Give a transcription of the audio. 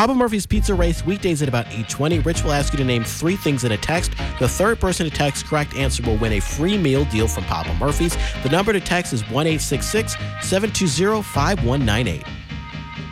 Papa Murphy's Pizza Race, weekdays at about 8:20. Rich will ask you to name 3 things in a text. The third person to text correct answer will win a free meal deal from Papa Murphy's. The number to text is 1-866-720-5198.